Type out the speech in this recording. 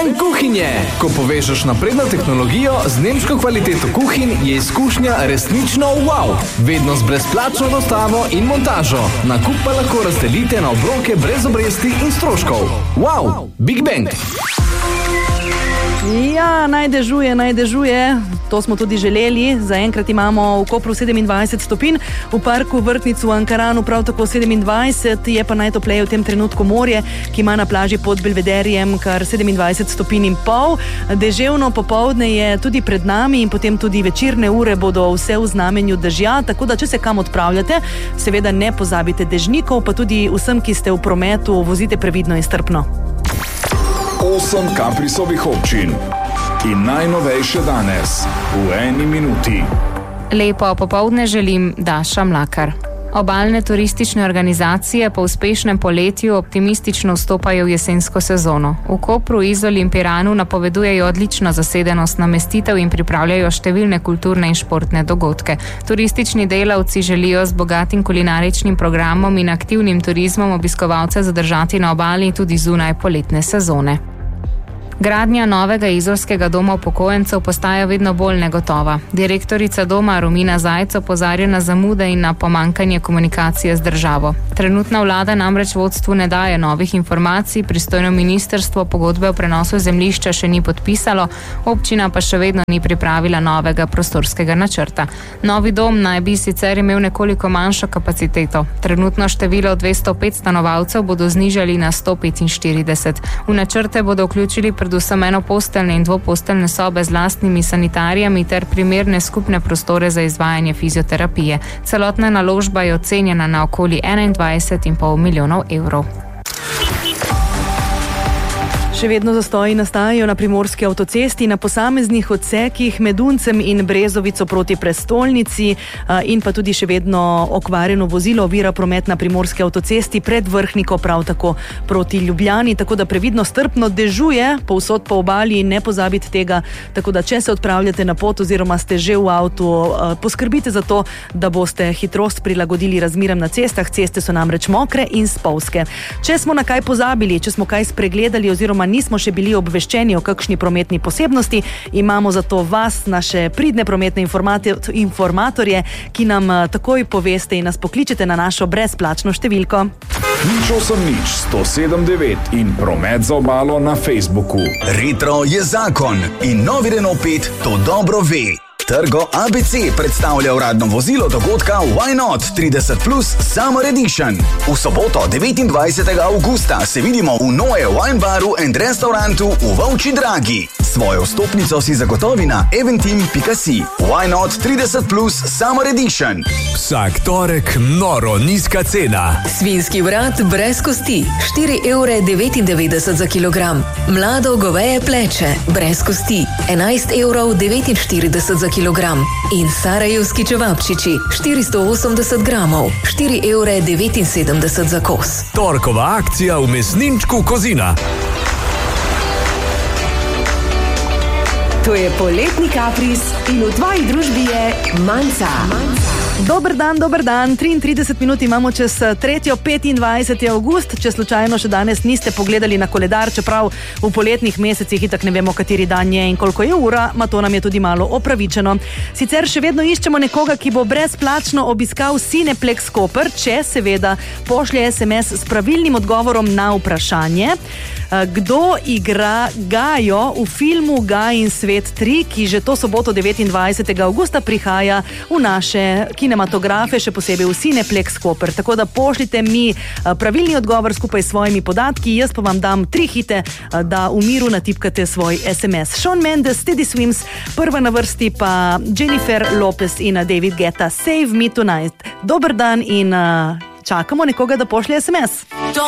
Bang kuhinje. Ko povežeš napredno tehnologijo z nemško kvaliteto kuhinj, je izkušnja resnično wow. Vedno z brezplačno dostavo in montažo. Nakup pa lahko razdelite na obroke brez obresti in stroškov. Wow, Big Bang. Ja, naj dežuje. To smo tudi želeli. Zaenkrat imamo v Kopru 27 stopinj, v parku Vrtnic v Ankaranu prav tako 27, je pa najtopleje v tem trenutku morje, ki ima na plaži pod Belvederjem kar 27 stopinj in pol. Deževno popoldne je tudi pred nami in potem tudi večerne ure bodo vse v znamenju dežja, tako da če se kam odpravljate, seveda ne pozabite dežnikov, pa tudi vsem, ki ste v prometu, vozite previdno in strpno. 8 Kaprisovih občin in najnovejše danes v 1 minuti. Lepo popoldne želim Daša Mlakar. Obalne turistične organizacije po uspešnem poletju optimistično vstopajo v jesensko sezono. V Kopru, Izoli in Piranu napovedujejo odlično zasedenost namestitev in pripravljajo številne kulturne in športne dogodke. Turistični delavci želijo z bogatim kulinaričnim programom in aktivnim turizmom obiskovalce zadržati na obali tudi zunaj poletne sezone. Gradnja novega izolskega doma upokojencev postaja vedno bolj negotova. Direktorica doma Romina Zajc opozarja na zamude in na pomanjkanje komunikacije z državo. Trenutna vlada namreč vodstvu ne daje novih informacij, pristojno ministrstvo pogodbe o prenosu zemljišča še ni podpisalo, občina pa še vedno ni pripravila novega prostorskega načrta. Novi dom naj bi sicer imel nekoliko manjšo kapaciteto. Trenutno število 205 stanovalcev bodo znižali na 145. V načrte bodo vključili predvsem enoposteljne in dvoposteljne sobe z lastnimi sanitarijami ter primerne skupne prostore za izvajanje fizioterapije. Celotna naložba je ocenjena na okoli 21,5 milijonov evrov. Še vedno zastoji nastajajo na primorski avtocesti, na posameznih odsekih med Uncem in Brezovico proti prestolnici in pa tudi še vedno okvarjeno vozilo ovira promet na primorski avtocesti pred Vrhniko, prav tako proti Ljubljani, tako da previdno strpno dežuje povsod po obali in ne pozabite tega, tako da če se odpravljate na pot oziroma ste že v avtu, poskrbite za to, da boste hitrost prilagodili razmeram na cestah, ceste so namreč mokre in spolzke. Če smo na kaj pozabili, če smo kaj spregledali oziroma nismo še bili obveščeni o kakšni prometni posebnosti, imamo zato vas, naše pridne prometne informatorje, ki nam takoj poveste in nas pokličete na našo brezplačno številko. 08-107-9 in promet za obalo na Facebooku. Retro je zakon in novi Renault 5 to dobro ve. Trgo ABC predstavlja uradno vozilo dogodka Why Not 30 Plus Summer Edition. V soboto 29. augusta se vidimo v Noe Wine Baru and Restaurantu v Volčji Dragi. Svojo vstopnico si zagotovi na eventim.si. Why Not 30 Plus Summer Edition. Vsak torek noro nizka cena. Svinjski vrat brez kosti 4,99 € za kilogram. Mlado goveje pleče brez kosti 11,49 € za kilogram. In sarajevski čevapčiči 480 gramov 4,79 € za kos. Torkova akcija v mesninčku Kozina. To je poletni kapris in v tvoji družbi je Manca. Dober dan, 33 minut imamo čez 3.25. avgust, če slučajno še danes niste pogledali na koledar, čeprav v poletnih mesecih itak ne vemo, kateri dan je in koliko je ura, ma to nam je tudi malo opravičeno. Sicer še vedno iščemo nekoga, ki bo brezplačno obiskal Cineplex Koper, če seveda pošlje SMS s pravilnim odgovorom na vprašanje, kdo igra Gajo v filmu Gaj in svet 3, ki že to soboto 29. avgusta prihaja v naše kinematografe, še posebej v Cineplex Koper. Tako da pošljite mi pravilni odgovor skupaj s svojimi podatki, jaz pa vam dam 3 hite, da v miru natipkate svoj SMS. Shawn Mendes, Teddy Swims, prva na vrsti pa Jennifer Lopez in David Guetta, Save Me Tonight. Dober dan in čakamo nekoga, da pošlje SMS.